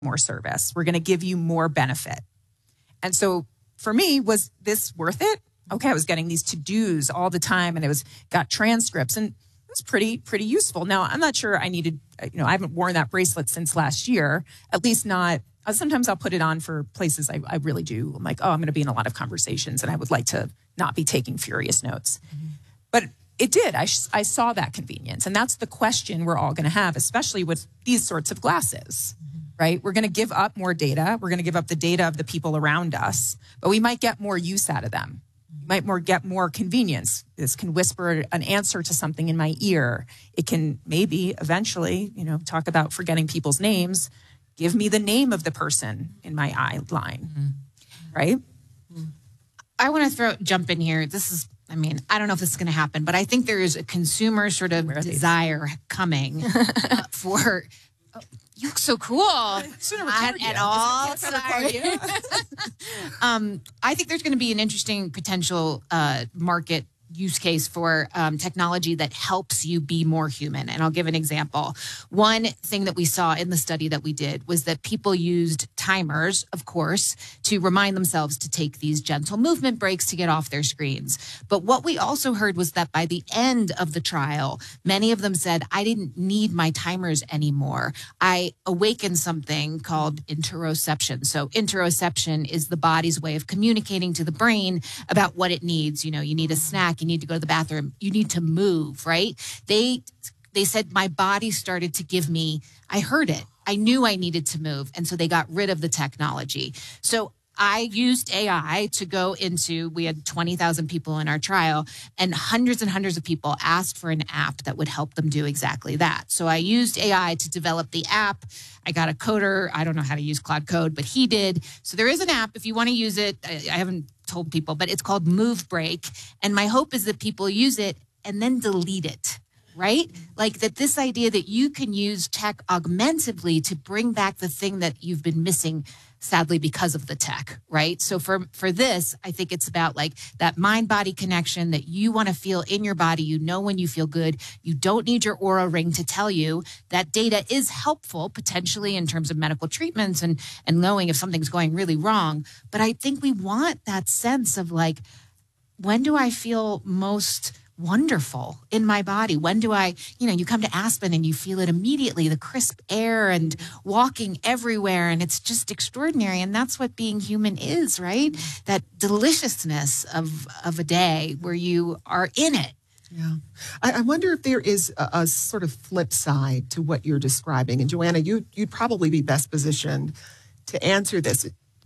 more service. We're going to give you more benefit. And so for me, was this worth it? Okay, I was getting these to-dos all the time, and got transcripts, and it was pretty useful. Now, I'm not sure I needed, I haven't worn that bracelet since last year, at least not. Sometimes I'll put it on for places I really do. I'm like, oh, I'm going to be in a lot of conversations, and I would like to not be taking furious notes. Mm-hmm. But it did. I saw that convenience, and that's the question we're all going to have, especially with these sorts of glasses. Mm-hmm. Right? We're going to give up more data. We're going to give up the data of the people around us, but we might get more use out of them. We might get more convenience. This can whisper an answer to something in my ear. It can maybe eventually, talk about forgetting people's names. Give me the name of the person in my eye line. Mm-hmm. Right? I want to jump in here. I don't know if this is going to happen, but I think there is a consumer sort of desire coming for... You look so cool. Not at all. I think there's going to be an interesting potential market use case for technology that helps you be more human. And I'll give an example. One thing that we saw in the study that we did was that people used timers, of course, to remind themselves to take these gentle movement breaks to get off their screens. But what we also heard was that by the end of the trial, many of them said, I didn't need my timers anymore. I awakened something called interoception. So interoception is the body's way of communicating to the brain about what it needs. You need a snack. You need to go to the bathroom. You need to move, right? They said my body started to give me, I heard it. I knew I needed to move. And so they got rid of the technology. So I used AI to go into, we had 20,000 people in our trial, and hundreds of people asked for an app that would help them do exactly that. So I used AI to develop the app. I got a coder. I don't know how to use Claude Code, but he did. So there is an app if you want to use it. I haven't told people, but it's called Move Break. And my hope is that people use it and then delete it. Right? Like that this idea that you can use tech augmentatively to bring back the thing that you've been missing, sadly, because of the tech, right? So for this, I think it's about like that mind-body connection that you want to feel in your body. You know when you feel good. You don't need your Oura Ring to tell you. That data is helpful potentially in terms of medical treatments and knowing if something's going really wrong. But I think we want that sense of like, when do I feel most wonderful in my body? When do I, you come to Aspen and you feel it immediately, the crisp air and walking everywhere. And it's just extraordinary. And that's what being human is, right? That deliciousness of a day where you are in it. Yeah. I wonder if there is a sort of flip side to what you're describing. And Joanna, you'd probably be best positioned to answer this.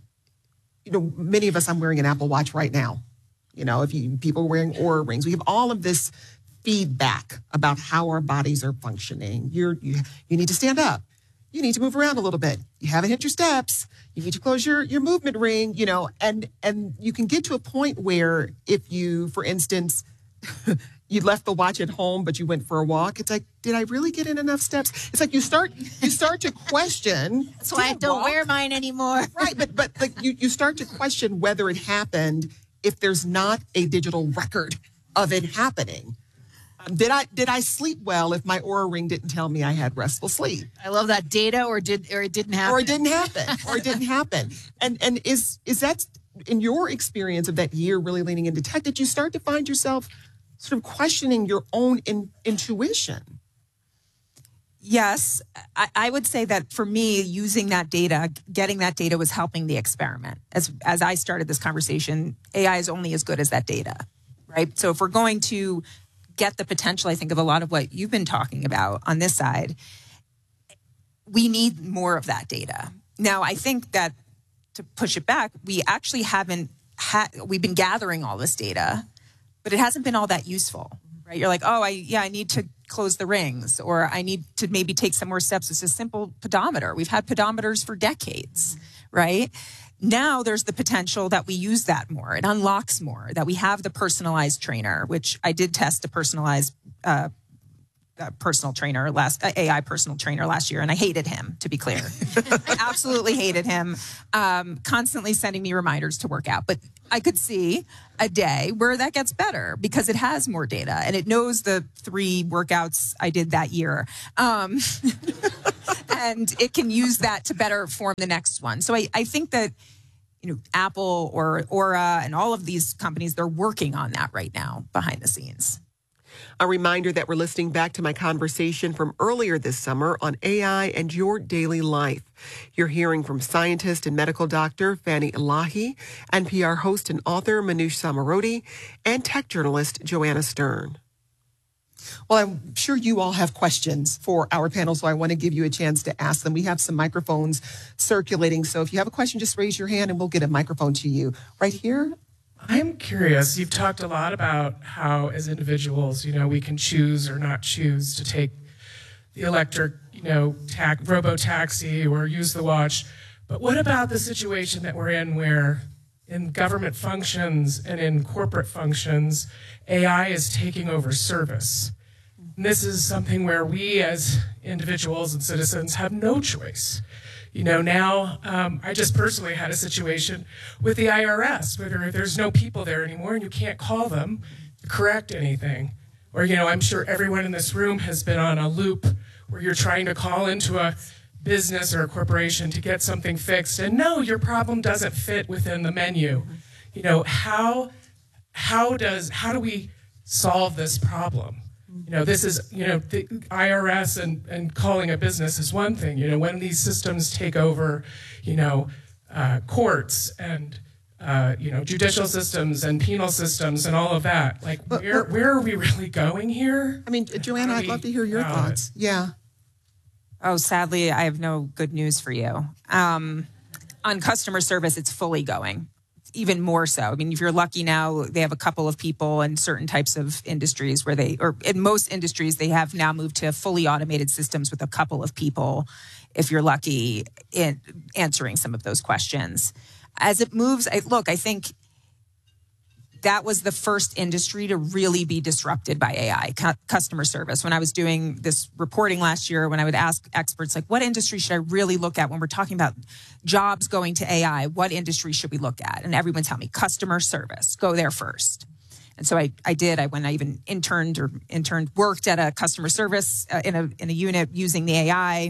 Many of us, I'm wearing an Apple Watch right now. People are wearing Oura Rings. We have all of this feedback about how our bodies are functioning. You need to stand up. You need to move around a little bit. You haven't hit your steps. You need to close your movement ring, and you can get to a point where if you, for instance, you left the watch at home, but you went for a walk. It's like, did I really get in enough steps? It's like you start to question. That's why I don't wear mine anymore. Right, but like you start to question whether it happened if there's not a digital record of it happening. Did I sleep well if my Oura Ring didn't tell me I had restful sleep? I love that data, or it didn't happen. Or it didn't happen. And is that, in your experience of that year really leaning into tech, did you start to find yourself sort of questioning your own intuition? Yes, I would say that for me, using that data, getting that data was helping the experiment. As I started this conversation, AI is only as good as that data, right? So if we're going to get the potential, I think, of a lot of what you've been talking about on this side, we need more of that data. Now, I think that to push it back, we actually we've been gathering all this data, but it hasn't been all that useful, right? You're like, oh, I need to close the rings, or I need to maybe take some more steps. It's a simple pedometer. We've had pedometers for decades, right? Now there's the potential that we use that more. It unlocks more, that we have the personalized trainer, which I did test a personalized personal trainer AI personal trainer last year, and I hated him, to be clear. I absolutely hated him, constantly sending me reminders to work out. But I could see a day where that gets better because it has more data and it knows the 3 workouts I did that year. And it can use that to better form the next one. So I think that, Apple or Aura and all of these companies, they're working on that right now behind the scenes. A reminder that we're listening back to my conversation from earlier this summer on AI and your daily life. You're hearing from scientist and medical doctor Fanny Elahi, NPR host and author Manoush Zomorodi, and tech journalist Joanna Stern. Well, I'm sure you all have questions for our panel, so I want to give you a chance to ask them. We have some microphones circulating, so if you have a question, just raise your hand and we'll get a microphone to you. Right here. I'm curious. You've talked a lot about how, as individuals, we can choose or not choose to take the electric, robo-taxi or use the watch. But what about the situation that we're in where in government functions and in corporate functions, AI is taking over service? And this is something where we as individuals and citizens have no choice. Now I just personally had a situation with the IRS where there's no people there anymore and you can't call them to correct anything. Or, I'm sure everyone in this room has been on a loop where you're trying to call into a business or a corporation to get something fixed. And no, your problem doesn't fit within the menu. How do we solve this problem? This is, the IRS and calling a business is one thing. When these systems take over, courts and, judicial systems and penal systems and all of that, where are we really going here? I mean, Joanna, I'd love to hear your thoughts. Yeah. Oh, sadly, I have no good news for you. On customer service, it's fully going. Even more so. I mean, if you're lucky now, they have a couple of people in certain types of industries or in most industries, they have now moved to fully automated systems with a couple of people, if you're lucky, in answering some of those questions. As it moves, I think that was the first industry to really be disrupted by AI, customer service. When I was doing this reporting last year, when I would ask experts, what industry should I really look at when we're talking about jobs going to AI? What industry should we look at? And everyone tell me customer service, go there first. And so I did. I even worked at a customer service in a unit using the AI.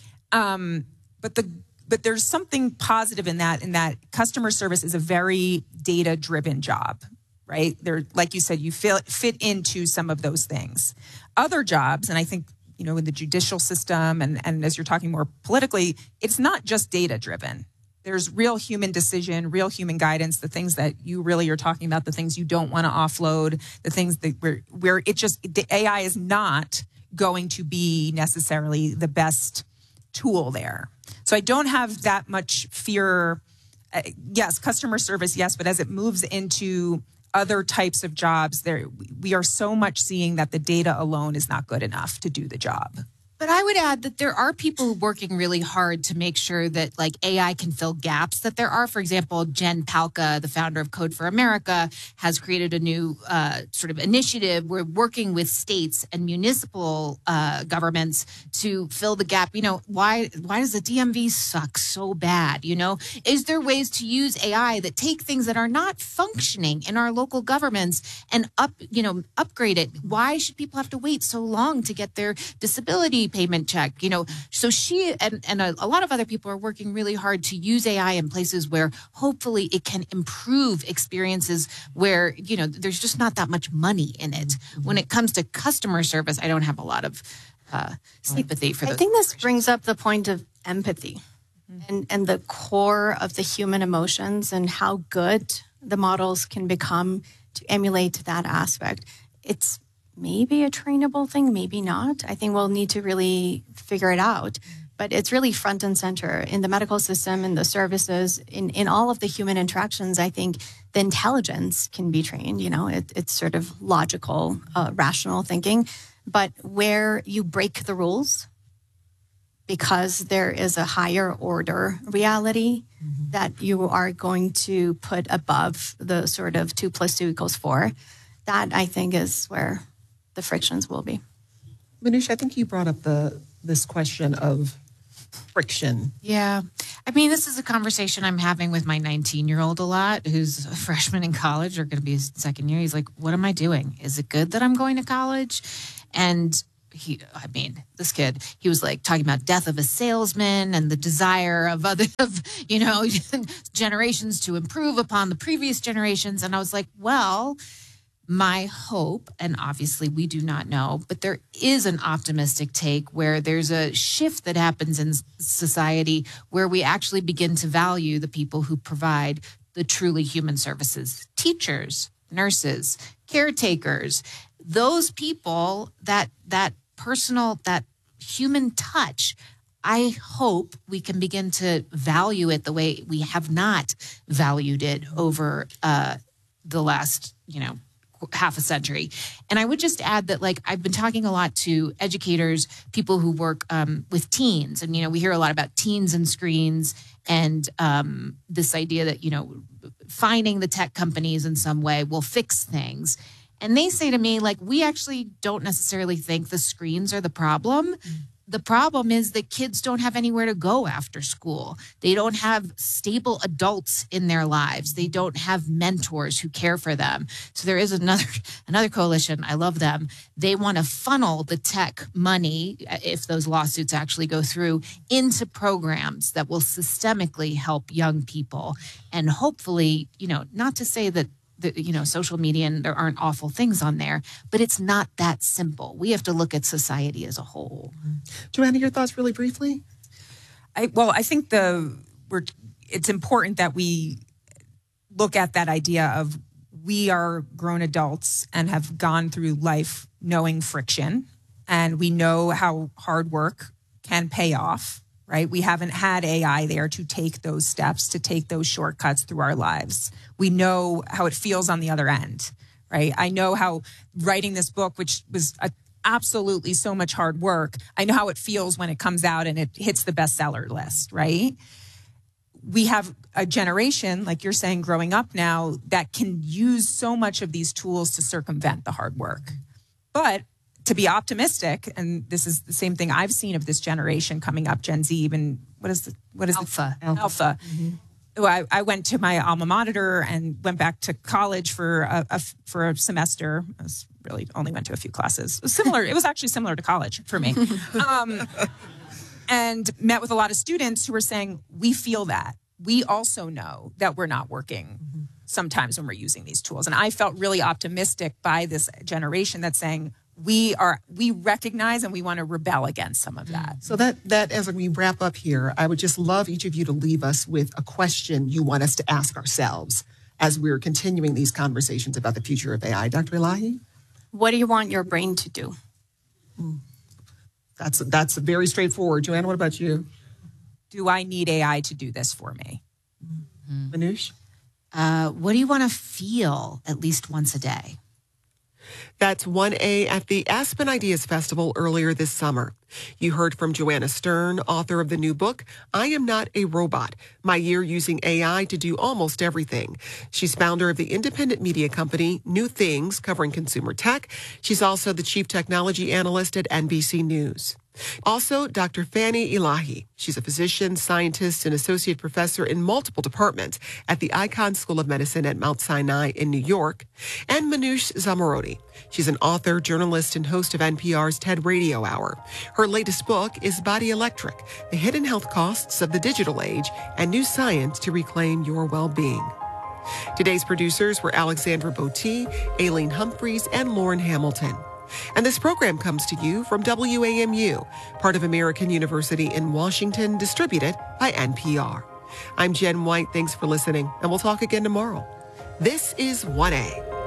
But there's something positive in that customer service is a very data-driven job, right? There, like you said, you fit into some of those things. Other jobs, and I think, in the judicial system and as you're talking more politically, it's not just data-driven. There's real human decision, real human guidance, the things that you really are talking about, the things you don't want to offload, the things that where the AI is not going to be necessarily the best tool there. So I don't have that much fear. Yes, customer service, yes, but as it moves into other types of jobs, we are so much seeing that the data alone is not good enough to do the job. But I would add that there are people working really hard to make sure that AI can fill gaps that there are. For example, Jen Palka, the founder of Code for America, has created a new sort of initiative. We're working with states and municipal governments to fill the gap. Why does the DMV suck so bad? Is there ways to use AI that take things that are not functioning in our local governments and upgrade it? Why should people have to wait so long to get their disability payment check? So she and a lot of other people are working really hard to use AI in places where hopefully it can improve experiences where, there's just not that much money in it. When it comes to customer service, I don't have a lot of sympathy for this. I think this brings up the point of empathy and the core of the human emotions and how good the models can become to emulate that aspect. It's maybe a trainable thing, maybe not. I think we'll need to really figure it out. But it's really front and center in the medical system, in the services, in all of the human interactions. I think the intelligence can be trained. It's sort of logical, rational thinking. But where you break the rules because there is a higher order reality that you are going to put above the sort of 2 + 2 = 4, that I think is where the frictions will be. Manoush, I think you brought up this question of friction? Yeah. I mean, this is a conversation I'm having with my 19-year-old a lot, who's a freshman in college or going to be his second year. He's like, what am I doing? Is it good that I'm going to college? And this kid, he was like talking about death of a salesman and the desire of generations to improve upon the previous generations. And I was like, well, my hope, and obviously we do not know, but there is an optimistic take where there's a shift that happens in society where we actually begin to value the people who provide the truly human services, teachers, nurses, caretakers, those people, that personal, that human touch. I hope we can begin to value it the way we have not valued it over the last, half a century. And I would just add that, I've been talking a lot to educators, people who work with teens. And, we hear a lot about teens and screens and this idea that, finding the tech companies in some way will fix things. And they say to me, we actually don't necessarily think the screens are the problem. The problem is that kids don't have anywhere to go after school. They don't have stable adults in their lives. They don't have mentors who care for them. So there is another coalition. I love them. They want to funnel the tech money, if those lawsuits actually go through, into programs that will systemically help young people. And hopefully, not to say that social media and there aren't awful things on there, but it's not that simple. We have to look at society as a whole. Joanna, your thoughts really briefly? I think it's important that we look at that idea of we are grown adults and have gone through life knowing friction, and we know how hard work can pay off, right? We haven't had AI there to take those steps, to take those shortcuts through our lives. We know how it feels on the other end, right? I know how writing this book, which was absolutely so much hard work, I know how it feels when it comes out and it hits the bestseller list, right? We have a generation, like you're saying, growing up now that can use so much of these tools to circumvent the hard work. But to be optimistic, and this is the same thing I've seen of this generation coming up, Gen Z, even what is Alpha. Alpha. Mm-hmm. I went to my alma mater and went back to college for a semester. I really only went to a few classes. It was similar. It was actually similar to college for me. And met with a lot of students who were saying, we feel that. We also know that we're not working sometimes when we're using these tools. And I felt really optimistic by this generation that's saying, we recognize and we want to rebel against some of that. So that as we wrap up here, I would just love each of you to leave us with a question you want us to ask ourselves as we're continuing these conversations about the future of AI. Dr. Elahi? What do you want your brain to do? That's very straightforward. Joanna, what about you? Do I need AI to do this for me? Manoush? What do you want to feel at least once a day? That's 1A at the Aspen Ideas Festival earlier this summer. You heard from Joanna Stern, author of the new book, I Am Not a Robot, My Year Using AI to Do Almost Everything. She's founder of the independent media company New Things, covering consumer tech. She's also the chief technology analyst at NBC News. Also, Dr. Fanny Elahi. She's a physician, scientist, and associate professor in multiple departments at the Icahn School of Medicine at Mount Sinai in New York. And Manoush Zomorodi. She's an author, journalist, and host of NPR's TED Radio Hour. Her latest book is Body Electric, The Hidden Health Costs of the Digital Age and New Science to Reclaim Your Well-Being. Today's producers were Alexandra Botti, Aileen Humphreys, and Lauren Hamilton. And this program comes to you from WAMU, part of American University in Washington, distributed by NPR. I'm Jen White. Thanks for listening, and we'll talk again tomorrow. This is 1A.